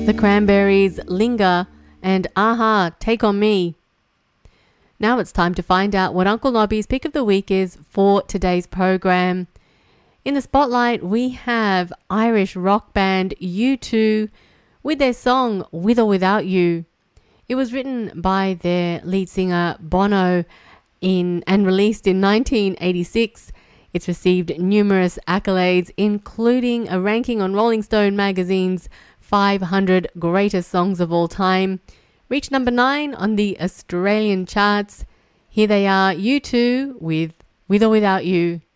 The Cranberries, Linger, and Aha, Take On Me. Now it's time to find out what Uncle Nobby's pick of the week is for today's program. In the spotlight, we have Irish rock band U2 with their song With or Without You. It was written by their lead singer Bono and released in 1986. It's received numerous accolades, including a ranking on Rolling Stone magazine's 500 greatest songs of all time. Reached number 9 on the Australian charts. Here they are, U2 with or Without You.